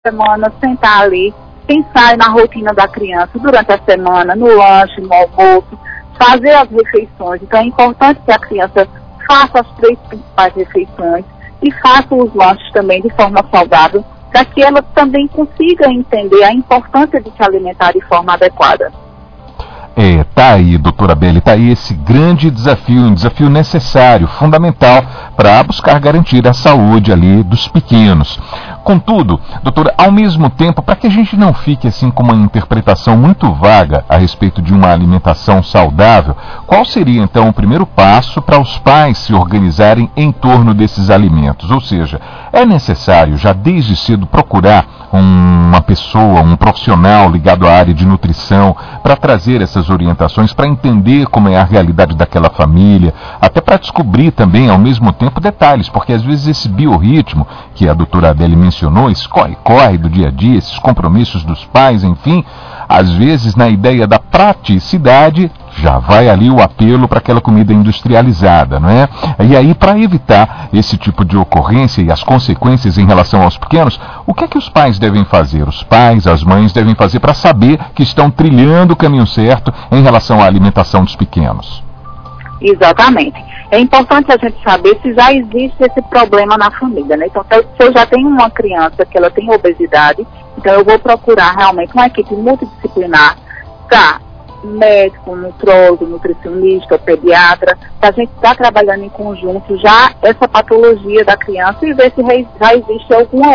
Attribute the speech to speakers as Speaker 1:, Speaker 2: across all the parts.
Speaker 1: semana, sentar ali, pensar na rotina da criança durante a semana, no lanche, no almoço, fazer as refeições. Então é importante que a criança faça as 3 principais refeições e faça os lanches também de forma saudável, para que ela também consiga entender a importância de se alimentar de forma adequada.
Speaker 2: Tá aí, doutora Beli, tá aí esse grande desafio, um desafio necessário, fundamental, para buscar garantir a saúde ali dos pequenos. Contudo, doutora, ao mesmo tempo, para que a gente não fique assim com uma interpretação muito vaga a respeito de uma alimentação saudável, qual seria então o primeiro passo para os pais se organizarem em torno desses alimentos? Ou seja, é necessário já desde cedo procurar uma pessoa, um profissional ligado à área de nutrição para trazer essas orientações, para entender como é a realidade daquela família, até para descobrir também ao mesmo tempo detalhes, porque às vezes esse biorritmo que a doutora Adele mencionou, esse corre-corre do dia a dia, esses compromissos dos pais, enfim, às vezes na ideia da praticidade já vai ali o apelo para aquela comida industrializada, não é? E aí, para evitar esse tipo de ocorrência e as consequências em relação aos pequenos, o que é que os pais devem fazer? Os pais, as mães devem fazer para saber que estão trilhando o caminho certo em relação à alimentação dos pequenos?
Speaker 1: Exatamente. É importante a gente saber se já existe esse problema na família, né? Então, se eu já tenho uma criança que ela tem obesidade, então eu vou procurar realmente uma equipe multidisciplinar para médico, nutrólogo, nutricionista, ou pediatra, para a gente estar trabalhando em conjunto já essa patologia da criança e ver se já existe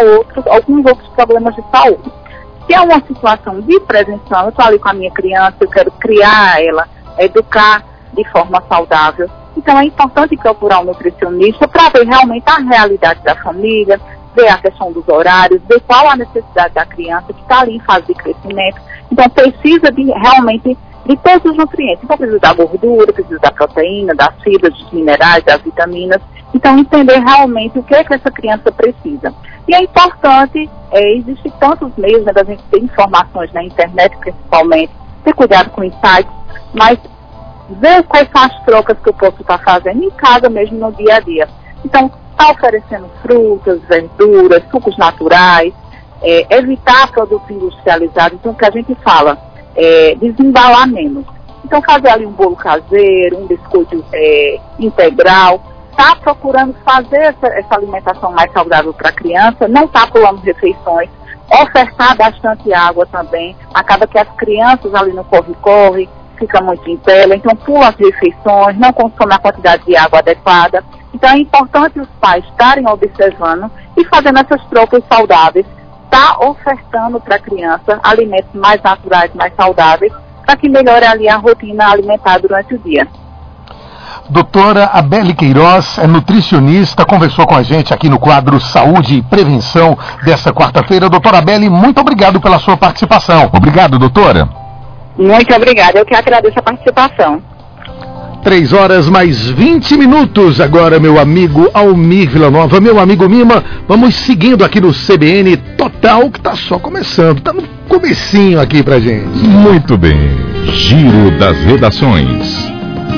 Speaker 1: alguns outros problemas de saúde. Se é uma situação de prevenção, eu estou ali com a minha criança, eu quero criar ela, educar de forma saudável, então é importante procurar um nutricionista para ver realmente a realidade da família, ver a questão dos horários, ver qual a necessidade da criança que está ali em fase de crescimento. Então precisa realmente de todos os nutrientes. Então precisa da gordura, precisa da proteína, das fibras, dos minerais, das vitaminas. Então entender realmente o que é que essa criança precisa. E é importante, existem tantos meios, né, da gente ter informações na internet principalmente, ter cuidado com os sites, mas ver quais são as trocas que eu posso estar fazendo em casa mesmo no dia a dia. Então, está oferecendo frutas, verduras, sucos naturais, evitar produtos industrializados. Então, o que a gente fala, desembalar menos. Então, fazer ali um bolo caseiro, um biscoito integral, está procurando fazer essa alimentação mais saudável para a criança, não está pulando refeições, ofertar bastante água também. Acaba que as crianças ali no corre-corre, fica muito em tela, então pula as refeições, não consome a quantidade de água adequada. Então é importante os pais estarem observando e fazendo essas trocas saudáveis, tá ofertando para a criança alimentos mais naturais, mais saudáveis, para que melhore ali a rotina alimentar durante o dia.
Speaker 3: Doutora Abeli Queiroz é nutricionista, conversou com a gente aqui no quadro Saúde e Prevenção desta quarta-feira. Doutora Abeli, muito obrigado pela sua participação.
Speaker 2: Obrigado, doutora.
Speaker 1: Muito obrigada, eu que agradeço a participação.
Speaker 3: 3h mais 20 agora, meu amigo Almir Villanova, meu amigo Mima, vamos seguindo aqui no CBN Total, que está só começando, está no comecinho aqui pra gente.
Speaker 2: Muito bem, Giro das Redações.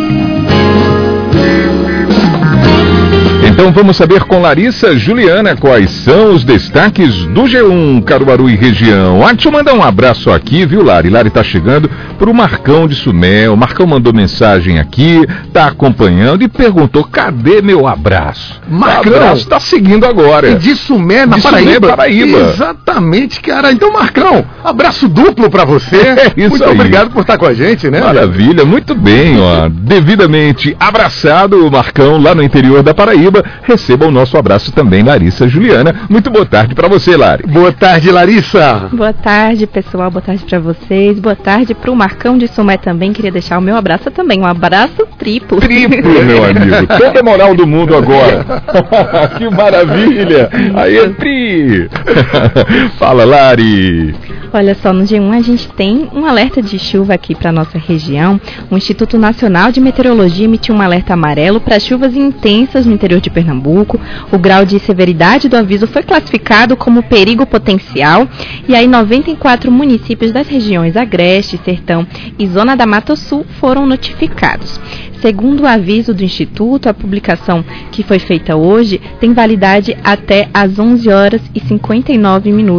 Speaker 2: Então vamos saber com Larissa Juliana quais são os destaques do G1 Caruaru e região. Deixa eu mandar um abraço aqui, viu, Lari? Lari tá chegando pro Marcão de Sumé. O Marcão mandou mensagem aqui, tá acompanhando e perguntou: cadê meu abraço?
Speaker 3: Marcão,
Speaker 2: o abraço tá seguindo agora.
Speaker 3: E de Sumé, na Paraíba.
Speaker 2: Sumé, Paraíba.
Speaker 3: Exatamente, cara. Então, Marcão, abraço duplo pra você.
Speaker 2: Isso
Speaker 3: muito
Speaker 2: aí.
Speaker 3: Obrigado por estar com a gente, né?
Speaker 2: Maravilha, muito bem, ó. Devidamente abraçado o Marcão lá no interior da Paraíba. Receba o nosso abraço também, Larissa Juliana. Muito boa tarde pra você, Lari.
Speaker 3: Boa tarde, Larissa.
Speaker 4: Boa tarde, pessoal. Boa tarde pra vocês. Boa tarde pro Marcão de Sumé também. Queria deixar o meu abraço também. Um abraço triplo.
Speaker 2: Triplo, meu amigo. Toda a moral do mundo agora. Que maravilha. Aí, Pri. Fala, Lari.
Speaker 4: Olha só, no G1 a gente tem um alerta de chuva aqui para nossa região. O Instituto Nacional de Meteorologia emitiu um alerta amarelo para chuvas intensas no interior de Pernambuco. O grau de severidade do aviso foi classificado como perigo potencial. E aí 94 municípios das regiões Agreste, Sertão e Zona da Mata Sul foram notificados. Segundo o aviso do Instituto, a publicação que foi feita hoje tem validade até às 11h59.